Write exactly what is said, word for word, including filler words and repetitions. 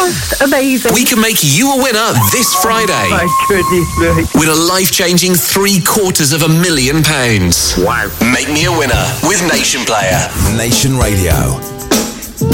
just amazing. We can make you a winner this Friday. Oh my goodness me. With a life-changing three quarters of a million pounds. Wow. Make me a winner with Nation Player. Nation Radio.